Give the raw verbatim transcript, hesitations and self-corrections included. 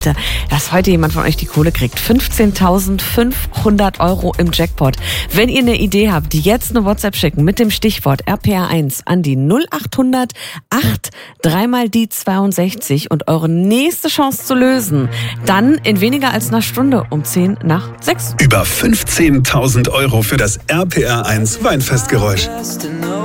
dass heute jemand von euch die Kohle kriegt. fünfzehntausendfünfhundert Euro im Jackpot. Wenn ihr eine Idee habt, jetzt eine WhatsApp schicken mit dem Stichwort R P R eins an die null achthundert acht dreimal die zweiundsechzig und eure nächste Chance zu lösen. Dann in weniger als einer Stunde um zehn nach sechs. Über fünfzehntausend Euro für das R P R eins Weinfestgeräusch.